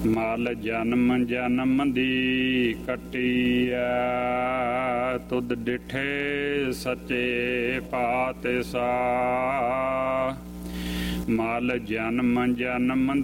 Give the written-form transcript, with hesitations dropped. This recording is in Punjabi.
ਮਲ ਜਨਮ ਜਨਮ ਦੀ ਕੱਟੀਐ, ਤੁਧ ਡਿਠੇ ਸੱਚੇ ਪਾਤਸ਼ਾਹ। ਮਲ ਜਨਮ ਜਨਮ